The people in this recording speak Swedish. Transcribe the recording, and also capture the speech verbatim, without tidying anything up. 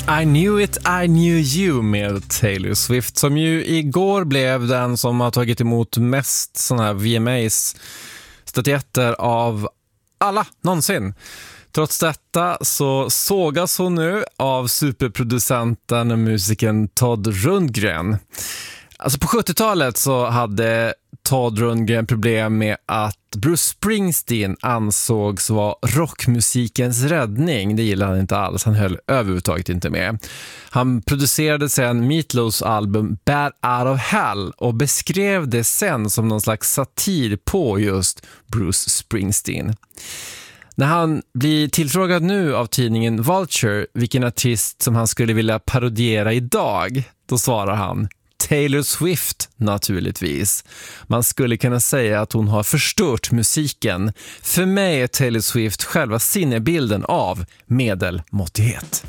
I knew it, I knew you med Taylor Swift, som ju igår blev den som har tagit emot mest såna här V M As statyetter av alla någonsin. Trots detta så sågas hon nu av superproducenten och musikern Todd Rundgren. Alltså på sjuttiotalet så hade Todd Rundgren problem med att Bruce Springsteen ansågs vara rockmusikens räddning. Det gillade han inte alls, han höll överhuvudtaget inte med. Han producerade sen Meat Loafs album Bad Out of Hell och beskrev det sen som någon slags satir på just Bruce Springsteen. När han blir tillfrågad nu av tidningen Vulture vilken artist som han skulle vilja parodiera idag, då svarar han Taylor Swift naturligtvis. Man skulle kunna säga att hon har förstört musiken. För mig är Taylor Swift själva sinnebilden av medelmåttighet.